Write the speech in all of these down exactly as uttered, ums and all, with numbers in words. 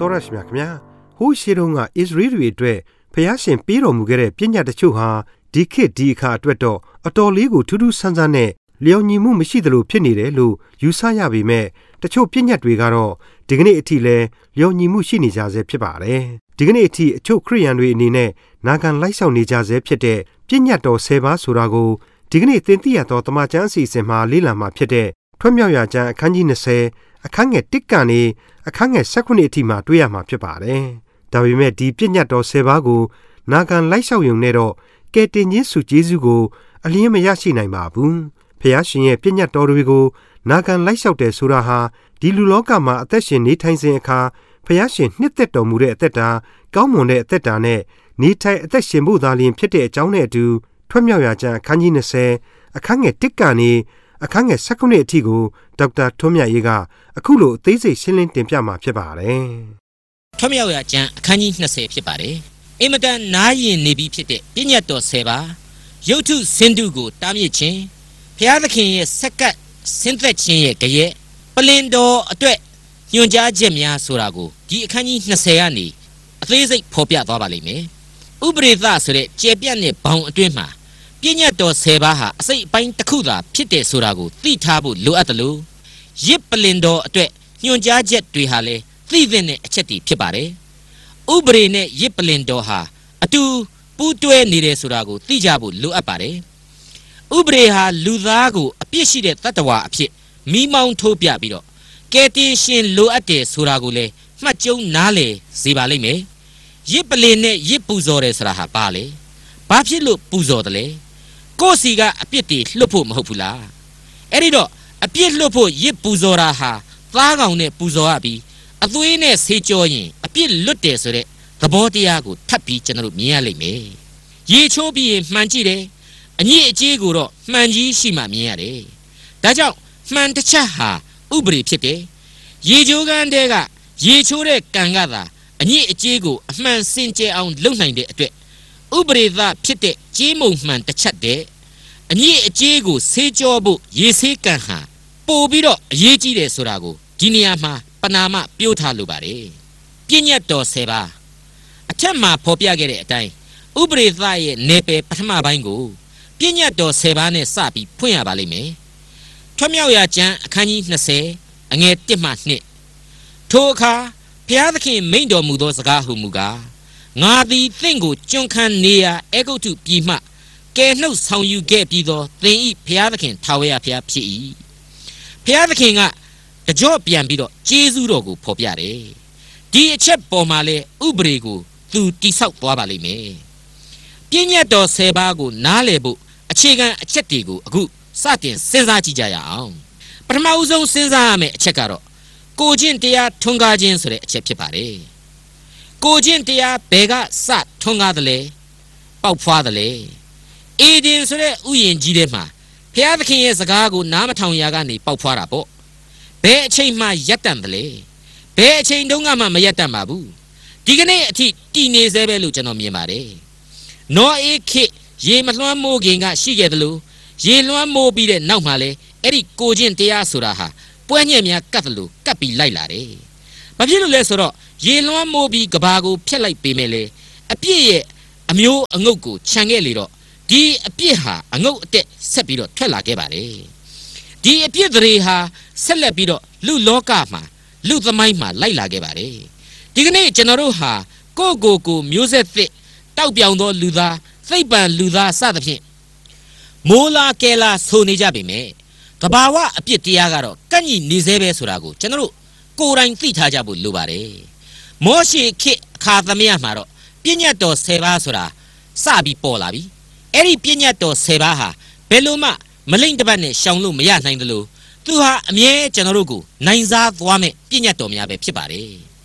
တော်ရရှိမြခင်ဗျာဟိုးရှေတုံးကဣသရေလတွေအတွက်ဖျားရှင်ပေးတော်မူခဲ့တဲ့ပြည့်ညတ်တချို့ဟာဒီခေတ်ဒီအခါအတွက်တော့အတော်လေးကိုထူးထူးဆန်းဆန်းနဲ့လျော်ညီမှုမရှိသလိုဖြစ်နေတယ်လို့ယူဆရပေမဲ့တချို့ပြည့်ညတ်တွေကတော့ဒီကနေ့အထိလဲလျော်ညီမှုရှိနေကြဆဲဖြစ်ပါတယ်ဒီကနေ့အထိအချို့ခရိယန်တွေအနေနဲ့နာခံလိုက်ဆောင်နေကြဆဲဖြစ်တဲ့ပြည့်ညတ်တော်ဆယ်ပါးဆိုတာကိုဒီကနေ့သင်သိရသောတမန်ကျမ်းအစီအစဉ်မှာလေ့လာမှာဖြစ်တဲ့ထွတ်မြောက်ရာကျမ်းအခန်းကြီး၂၀အခန်းငယ်၁ကနေအခန်းငယ်၁၈အထိမှာတွေ့ရမှာဖြစ်ပါတယ်ဒါပေမဲ့ဒီပြည့်ညတ်တော်ဆယ်ပါးကိုနာခံလိုက်ဆောင်ရုံနဲ့တော့ကယ်တင်ခြင်းစုကျေးဇူးကိုအလျင်းမရရှိနိုင်ပါဘူးဖျားရှင်ရဲ့ပြည့်ညတ်တော်တွေကိုနာခံလိုက်လျှောက်တယ်ဆိုတာဟာဒီလူလောကမှာအသက်ရှင်နေထိုင်စဉ်အခါဖျားရှင်နှစ်သက်တော်မူတဲ့အသက်တာကောင်းမွန်တဲ့အသက်တာနဲ့နေထိုင်အသက်ရှင်ဖို့သာလျှင်ဖြစ်တဲ့အကြောင်းနဲ့အတူထွတ်မြောက်ရာကျမ်းအခန်းကြီး၂၀အခန်းငယ်၁ကနေအခန်းငယ်၁၈အထိကိုဒေါက်တာထွန်းမြတ်ရေးကအခုလိုအသေးစိတ်ရှင်းလင်းတင်ပြမှာဖြစ်ပါတယ်ထွတ်မြောက်ရာကျမ်းအခန်းကြီး၂၀ဖြစ်ပါတယ်အင်မတန်နားရင်နေပြီးဖြစ်တဲ့ပြည့်ညတ်တော်ဆယ်ပါးရုပ်ထုစင်တုကိုတားမြစ်ခြင်းဘုရားသခင်ရဲ့ဆက်ကပ်ဆင်းသက်ခြင်းရဲ့ကြရဲ့ပလင်တော်အတွက်ညွှန်ကြားချက်များဆိုတာကိုဒီအခန်းကြီး၂၀ကနေအသေးစိတ်ဖော်ပြသွားပါလိမ့်မယ်ဥပရိသဆိုတဲ့ကျေပြတ်တဲ့ဘောင်အတွင်းမှာပြည့်ညတ်တော်ဆယ်ပါးဟာအစိတ်အပိုင်းတစ်ခုသာဖြစ်တယ်ဆိုတာကိုသိထားဖို့လိုအပ်တယ်လို့ရစ်ပလင်တော်အတွက်ညွှန်ကြားချက်တွေဟာလည်းသိသင့်တဲ့အချက်တွေဖြစ်ပါတယ်ဥပရိနဲ့ရစ်ပလင်တော်ဟာအတူပူးတွဲနေတယ်ဆိုတာကိုသိကြဖို့လိုအပ်ပါတယ်ဥပရိဟာလူသားကိုအပြစ်ရှိတဲ့တတ္တဝါအဖြစ်မိမောင်းထိုးပြပြီးတော့ကယ်တင်ရှင်လိုအပ်တယ်ဆိုတာကိုလည်းမှတ်ကျုံနားလည်စေပါလိမ့်မယ်ရစ်ပလင်နဲ့ရစ်ပူဇော်တယ်ဆိုတာဟာဘာလဲဘာဖြစ်လို့ပူဇော်တယ်လဲကိုယ်စီကအပြစ်တွေလွတ်ဖို့မဟုတ်ဘူးလားအဲ့ဒီတော့အပြစ်လွတ်ဖို့ရစ်ပူဇော်တာဟာသားကောင်နဲ့ပူဇော်ရပြီးအသွေးနဲ့ဆေးကြောရင်အပြစ်လွတ်တယ်ဆိုတဲ့သဘောတရားကိုထပ်ပြီးကျွန်တော်တို့မြင်ရလိမ့်မယ်ရေချိုးပြီးရင်မှန်ကြည့်တယ်အညစ်အကြေးကိုတော့မှန်ကြီးရှိမှမြင်ရတယ်ဒါကြောင့်မှန်တစ်ချက်ဟာဥပရိဖြစ်တယ်ရေချိုးကန်းတဲကရေချိုးတဲ့ကံကသာအညစ်အကြေးကိုအမှန်စင်ကြယ်အောင်လုပ်နိုင်တဲ့အတွက်ဥပရိသဖြစ်တဲ့ကြေးမုံမှန်တစ်ချက်တဲ့အညစ်အကြေးကိုဆေးကြောဖို့ရေဆေးကံဟာပို့ပြီးတော့အရေးကြီးတယ်ဆိုတာကိုဒီနေရာမှာပနာမပြောထားလိုပါတယ်ပြည့်ညတ်တော်ဆယ်ပါးအထက်မှာဖော်ပြခဲ့တဲ့အတိုင်းဥပရိသရဲ့နေပယ်ပထမပိုင်းကိုပြည့်ညတ်တော်ဆယ်ပါးနဲ့စပြီးဖွင့်ရပါလိမ့်မယ်ထွတ်မြောက်ရာကျမ်းအခန်းကြီး၂၀အငယ်၁မှ၂ထိုအခါဘုရားသခင်မိန့်တော်မူသောစကားဟုမူကားငါသည်သင်ကိုကျွန်ခံနေရာအေဂုတ္တုပြည်မှကယ်နှုတ်ဆောင်ယူခဲ့ပြီးသောသင်၏ဘုရားသခင်ထာဝရဘုရားဖြစ်၏ဘုရားသခင်ကကြော့ပြန်ပြီးတော့ကျေးဇူးတော်ကိုဖော်ပြတယ်ဒီအချက်ပေါ်မှာလဲဥပရိကိုသူတိဆောက်သွားပါလိမ့်မယ်ပြည့်ညတ်တော်ဆယ်ပါးကိုနားလည်ဖို့အခြေခံအချက်တွေကိုအခုစတင်စဉ်းစားကြည့်ကြရအောင်ပထမဦးဆုံးစဉ်းစားရမယ့်အချက်ကတော့ကိုချင်းတရားထွန်းကားခြင်းဆိုတဲ့အချက်ဖြစ်ပါတယ်ကိုချင်းတရားဘယ်ကစထွန်းကားတယ်လဲပေါက်ဖွားတယ်လဲအေဒင်ဆိုတဲ့ဥယျာဉ်ကြီးထဲမှာဘုရားသခင်ရဲ့စကားကိုနားမထောင်ရကနေပေါက်ဖွားတာပေါ့ဘယ်အချိန်မှရပ်တန့်တယ်လဲဘယ်အချိန်တုန်းကမှမရပ်တန့်ပါဘူးဒီကနေ့အထိတည်နေသေးပဲလို့ကျွန်တော်မြင်ပါတယ်နောအေခေရေမလွှမ်းမိုးခင်ကရှိခဲ့တယ်လို့ရေလွှမ်းမိုးပြီးတဲ့နောက်မှလည်းအဲ့ဒီကိုချင်းတရားဆိုတာဟာပွဲညက်များကတ်တယ်လို့ကတ်ပြီးလိုက်လာတယ်ဘာဖြစ်လို့လဲဆိုတော့ရေလွှမ်းမိုးပြီးကဘာကိုဖျက်လိုက်ပေမဲ့လေအပြစ်ရဲ့အမျိုးအငုတ်ကိုခြံခဲ့လေတော့ဒီအပြစ်ဟာအငုတ်အတက်ဆက်ပြီးတော့ထွက်လာခဲ့ပါတယ်ဒီအပြစ်တွေဟာဆက်လက်ပြီးတော့လူလောကမှာလူသမိုင်းမှာလိုက်လာခဲ့ပါတယ်ဒီကနေ့ကျွန်တော်တို့ဟာကိုကိုကိုမျိုးဆက်သစ်တောက်ပြောင်သောလူသားသိပ္ပံလူသားစသဖြင့်မိုးလာကဲလာဆိုနေကြပေမဲ့တဘာဝအပြစ်တရားကတော့ကန့်ညီနေသေးပဲဆိုတာကိုကျွန်တော်တို့ကိုယ်တိုင်သိထားကြဖို့လိုပါတယ်မောရှေခေတ်အခါသမယမှာတော့ပြည့်ညတ်တော်ဆယ်ပါးဆိုတာစပြီးပေါ်လာပြီအဲ့ဒီပြည့်ညတ်တော်ဆယ်ပါးဟာဘယ်လိုမှမလိမ့်တပတ်နဲ့ရှောင်လို့မရနိုင်သလိုသူဟာအမြဲကျွန်တော်တို့ကိုနိုင်စားသွားမဲ့ပြည့်ညတ်တော်များပဲဖြစ်ပါတယ်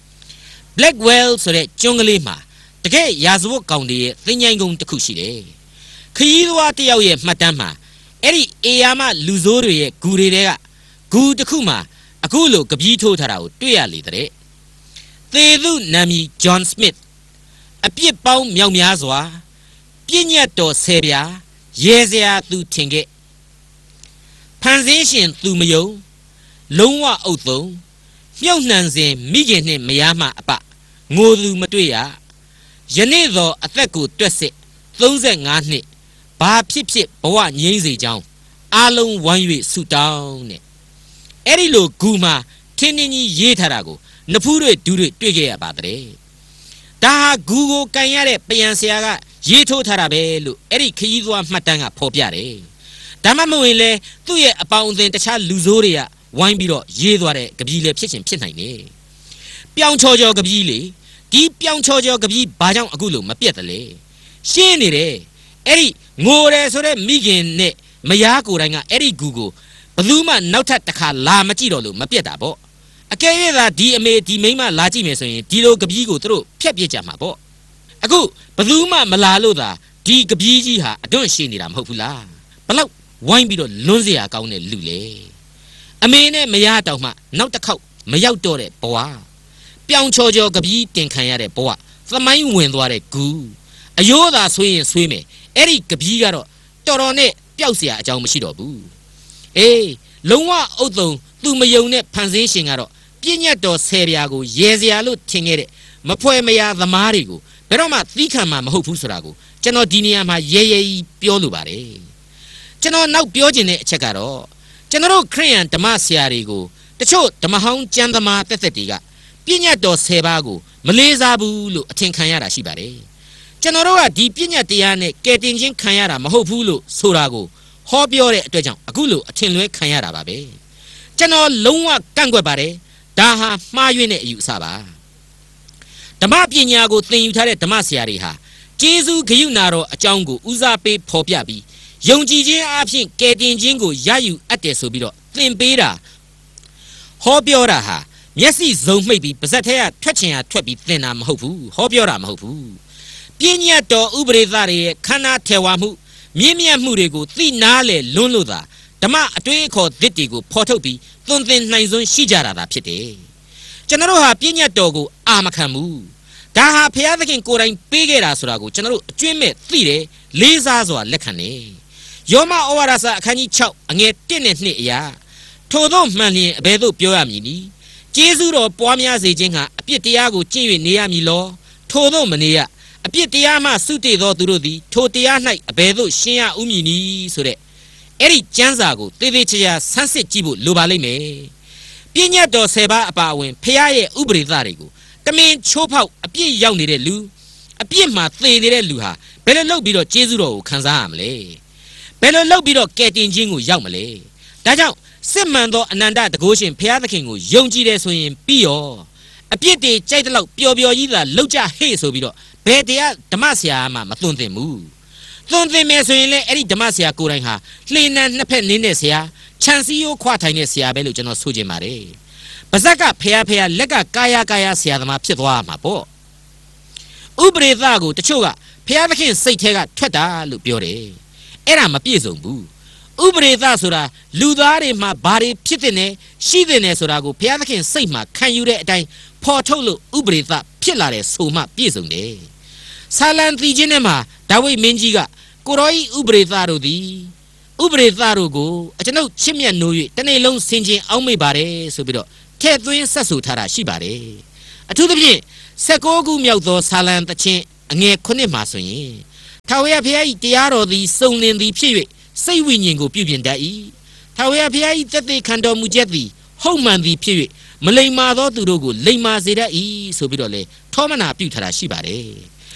Blackwell ဆိုတဲ့ကျွန်းကလေးမှာတကယ်ရာဇဝတ်ကောင်တွေရဲ့သင်္ချိုင်းကုန်းတစ်ခုရှိတယ်ခရီးသွားတစ်ယောက်ရဲ့မှတ်တမ်းမှာအဲ့ဒီအေယာမလူဆိုးတွေရဲ့ဂူတွေတဲကဂူတစ်ခုမှာအခုလိုကပီးထိုးထားတာကိုတွေ့ရလေတဲ့သေသူနာမည်ဂျွန်စမစ်အပြစ်ပေါင်းမြောက်များစွာပြည့်ညတ်တော်ဆယ်ပြားရဲစရာသူထင်ခဲ့ဖန်ဆင်းရှင်သူမယုံလုံးဝအုပ်သုံးမြုပ်နှံစဉ်မိခင်နှင့်မယားမှအပငိုသူမတွေ့ရယနေ့သောအသက်ကိုတွက်စစ်သုံးဆယ်ငါးနှစ်ဘာဖြစ်ဖြစ်ဘဝငြိမ်းစေကြောင်းအားလုံးဝမ်း၍ဆုတောင်းနဲ့အဲ့ဒီလိုဂူမှာထင်းထင်းကြီးရေးထားတာကိုနဖူးတွေဒူးတွေတွေ့ခဲ့ရပါတဲ့ဒါဟာဂူကိုကန်ရတဲ့ပယံဆရာကရေးထိုးထားတာပဲလို့အဲ့ဒီခရီးသွားမှတ်တမ်းကဖော်ပြတယ်ဒါမှမဟုတ်ရင်လေသူ့ရဲ့အပေါင်းအသင်းတခြားလူဆိုးတွေကဝိုင်းပြီးတော့ရေးသွားတဲ့ကပီးလေဖြစ်ချင်ဖြစ်နိုင်တယ်ပြောင်ချော်ချော်ကပီးလေဒီပြောင်ချော်ချော်ကပီးဘာကြောင့်အခုလို့မပြတ်တယ်လေရှင်းနေတယ်အဲ့ဒီငိုတယ်ဆိုတဲ့မိခင်နဲ့မယားကိုယ်တိုင်ကအဲ့ဒီဂူကိုဘယ်သူမှနောက်ထပ်တစ်ခါလာမကြည့်တော့လို့မပြတ်တာပေါ့အကယ်၍သာဒီအမေဒီမိန်းမလာကြည့်မယ်ဆိုရင်ဒီလိုကပီးကိုသူတို့ဖျက်ပြစ်ကြမှာပေါ့အခုဘယ်သူမှမလာလို့သာဒီကပီးကြီးဟာအတွန့်ရှည်နေတာမဟုတ်ဘူးလားဘလောက်ဝိုင်းပြီးတော့လွန်းเสียကောင်းတဲ့လူလေအမေနဲ့မယားတောင်မှနောက်တစ်ခေါက်မရောက်တော့တဲ့ဘဝပြောင်ချော်ချော်ကပီးတင်ခံရတဲ့ဘဝသမိုင်းဝင်သွားတဲ့ဂူအယိုးသာဆွေးရင်ဆွေးမယ်အဲ့ဒီကပီးကတော့တော်တော်နဲ့ပျောက်เสียအကြောင်းမရှိတော့ဘူးအေးလုံးဝအုတ်တုံသူမယုံတဲ့ဖန်ဆင်းရှင်ကတော့ပြည့်ညတ်တော်ဆယ်ပြားကိုရေစရာလို့ထင်ခဲ့တဲ့မဖွဲမရသမားတွေကိုဘယ်တော့မှသီးခံမှာမဟုတ်ဘူးဆိုတာကိုကျွန်တော်ဒီနေရာမှာရဲရဲကြီးပြောလိုပါတယ်ကျွန်တော်နောက်ပြောချင်တဲ့အချက်ကတော့ကျွန်တော်တို့ခရိယန်ဓမ္မဆရာတွေကိုတချို့ဓမ္မဟောင်းကျမ်းသမားတက်တက်တွေကပြည့်ညတ်တော်ဆယ်ပါးကိုမလေးစားဘူးလို့အထင်ခံရတာရှိပါတယ်ကျွန်တော်တို့ကဒီပြည့်ညတ်တရားနဲ့ကယ်တင်ခြင်းခံရတာမဟုတ်ဘူးလို့ဆိုတာကိုဟောပြောတဲ့အတွက်ကြောင့်အခုလို့အထင်လွဲခံရတာပါပဲကျွန်တော်လုံးဝကန့်ကွက်ပါတယ်ဒါဟာမှားယွင်းတဲ့အယူအဆပါဓမ္မပညာကိုသင်ယူထားတဲ့ဓမ္မဆရာတွေဟာကျေးဇူးဂရုဏာတော်အကြောင်းကိုဦးစားပေးဖော်ပြပြီးယုံကြည်ခြင်းအပြင်ကယ်တင်ခြင်းကိုရယူအပ်တယ်ဆိုပြီးတော့သင်ပေးတာဟောပြောတာဟာမျက်စိစုံမှိတ်ပြီးပါဇက်ထဲကထွက်ချင်ရထွက်ပြီးသင်တာမဟုတ်ဘူးဟောပြောတာမဟုတ်ဘူးပညာတော်ဥပဒေသားတွေရဲ့ခန္ဓာထေဝါမှုမြင့်မြတ်မှုတွေကိုသိနာလေလွန်းလို့သာဓမ္မအတွေးအခေါ်သစ်တွေကိုဖော်ထုတ်ပြီးသွန်သင်နိုင်စွမ်းရှိကြတာသာဖြစ်တယ်ကျွန်တော်တို့ဟာပညာတော်ကိုအာမခံဘူးဒါဟာဘုရားသခင်ကိုယ်တိုင်ပေးခဲ့တာဆိုတာကိုကျွန်တော်တို့အကျွင့်မဲ့သိတယ်လေးစားစွာလက်ခံတယ်ယောမဩဝါဒစာအခန်းကြီး၆အငယ်၁နဲ့၂အရာထို့သောမှန်လျင်အဘယ်သို့ပြောရမည်နည်းကျေးဇူးတော်ပွားများစေခြင်းဟာအပြစ်တရားကိုကျင့်၍နေရမည်လောထို့သောမနေရအပြစ်တရားမှစုတည်သောသူတို့သည်ထိုတရား၌အဘယ်သို့ရှင်းရဥမည်နည်းဆိုတဲ့အဲ့ဒီကျမ်းစာကိုသေသေးချာချာဆန်းစစ်ကြည့်ဖို့လိုပါလိမ့်မယ်ပညာတော်ဆယ်ပါးအပါအဝင်ဖခင်ရဲ့ဥပဒေသားတွေကိုတမင်ချိုးဖောက်အပြစ်ရောက်နေတဲ့လူအပြစ်မှာသေနေတဲ့လူဟာဘယ်လိုလုပ်ပြီးတော့ကျေးဇူးတော်ကိုခံစားရမလဲဘယ်လိုလုပ်ပြီးတော့ကယ်တင်ခြင်းကိုရောက်မလဲဒါကြောင့်စစ်မှန်သောအနန္တတကုရှင်ဘုရားသခင်ကိုယုံကြည်တယ်ဆိုရင်ပြီးရောအပြစ်တွေကြိုက်တဲ့လောက်ပျော်ပျော်ကြီးသာလောက်ကြဟေ့ဆိုပြီးတော့ဘယ်တရားဓမ္မဆရာမှမသွန်သင်ဘူးသွန်သင်မယ်ဆိုရင်လည်းအဲ့ဒီဓမ္မဆရာကိုယ်တိုင်ဟာလှေနံနှစ်ဖက်နင်းတဲ့ဆရာခြံစည်းရိုးခွာထိုင်တဲ့ဆရာပဲလို့ကျွန်တော်ဆိုချင်ပါတယ်ပါဇက်ကဖះဖះလက်ကကာယကာယဆရာသမားဖြစ်သွားမှာပေါ့ဥပရိသကိုတချို့ကဖះသခင်စိတ်ထဲကထွက်တာလို့ပြောတယ်အဲ့ဒါမပြည့်စုံဘူးဥပရိသဆိုတာလူသားတွေမှာဘာတွေဖြစ်တဲ့နဲ့ရှိတဲ့နဲ့ဆိုတာကိုဘုရားသခင်စိတ်မှာခံယူတဲ့အတိုင်းဖော်ထုတ်လို့ဥပရိသဖြစ်လာတဲ့ဆိုမှပြည့်စုံတယ်ဆာလံတီချင်းထဲမှာဒါဝိဒ်မင်းကြီးကကိုရောဤဥပရိသတို့သည်ဥပရိသတို့ကိုအကျွန်ုပ်ချစ်မြတ်နိုး၍တနေ့လုံးဆင်ခြင်အောက်မေ့ပါတယ်ဆိုပြီးတော့ထဲ့သွင်းဆက်ဆူထားတာရှိပါတယ်အထူးသဖြင့်၁၉ခုမြောက်သောဆာလံတခြင်းအငယ်ခုနှစ်မှာဆိုရင်ထာဝရဘုရား၏တရားတော်သည်စုံလင်သည်ဖြစ်၍စိတ်ဝိညာဉ်ကိုပြုပြင်တတ်၏ထာဝရဘုရား၏သက်သေခံတော်မူချက်သည်ဟုတ်မှန်သည်ဖြစ်၍မလိမ္မာသောသူတို့ကိုလိမ္မာစေတတ်၏ဆိုပြီးတော့လေထောမနာပြုထားတာရှိပါတယ်